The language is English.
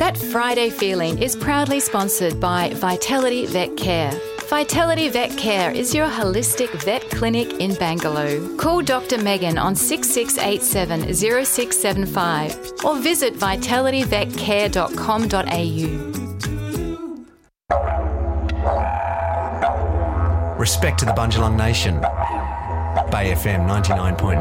That Friday feeling is proudly sponsored by Vitality Vet Care. Vitality Vet Care is your holistic vet clinic in Bangalore. Call Dr. Megan on 6687 0675 or visit vitalityvetcare.com.au. Respect to the Bundjalung Nation. Bay FM 99.9.